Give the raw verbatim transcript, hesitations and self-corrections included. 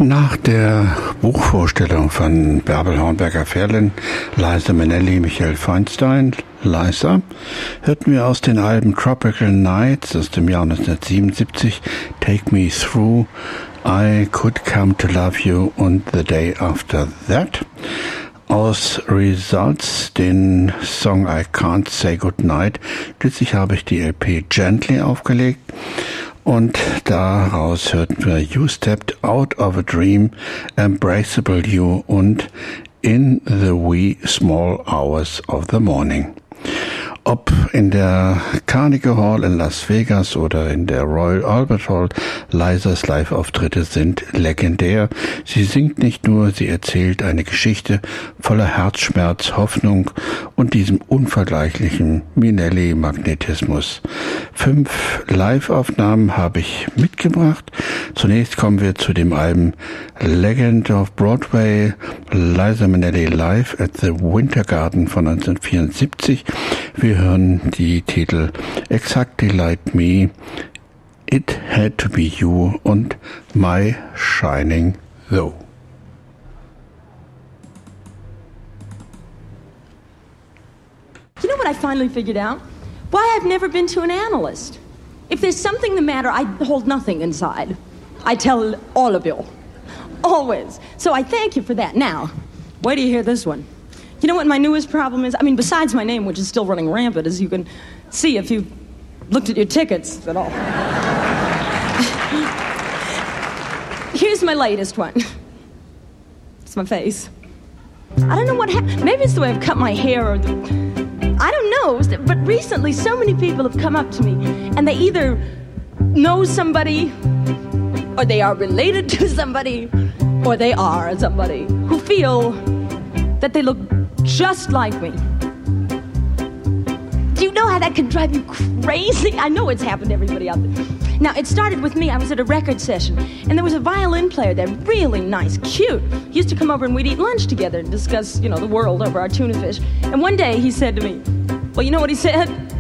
Nach der Buchvorstellung von Bärbel Hornberger-Ferlin, Liza Minnelli, Michael Feinstein, Liza, hörten wir aus den Alben Tropical Nights aus dem Jahr neunzehnhundertsiebenundsiebzig, Take Me Through, I Could Come to Love You und The Day After That. Aus Results den Song I Can't Say Goodnight. Schließlich habe ich die L P Gently aufgelegt. Und daraus hörten wir You Stepped Out of a Dream, Embraceable You und In the Wee Small Hours of the Morning. Ob in der Carnegie Hall in Las Vegas oder in der Royal Albert Hall, Lizas Live-Auftritte sind legendär. Sie singt nicht nur, sie erzählt eine Geschichte voller Herzschmerz, Hoffnung und diesem unvergleichlichen Minnelli-Magnetismus. Fünf Live-Aufnahmen habe ich mitgebracht. Zunächst kommen wir zu dem Album Legend of Broadway, Liza Minnelli Live at the Winter Garden von neunzehnhundertvierundsiebzig. Wir hören die Titel Exactly Like Me, It Had to Be You und My Shining Though. You know what I finally figured out? Why I've never been to an analyst. If there's something the matter, I hold nothing inside. I tell all of you. Always. So I thank you for that. Now, wait till you hear this one. You know what my newest problem is? I mean, besides my name, which is still running rampant, as you can see if you've looked at your tickets at all. Here's my latest one. It's my face. I don't know what happened. Maybe it's the way I've cut my hair or the... I don't know, but recently so many people have come up to me and they either know somebody or they are related to somebody or they are somebody who feel that they look just like me. Do you know how that can drive you crazy? I know it's happened to everybody out there. Now, it started with me. I was at a record session, and there was a violin player there, really nice, cute. He used to come over and we'd eat lunch together and discuss, you know, the world over our tuna fish. And one day he said to me, well, you know what he said?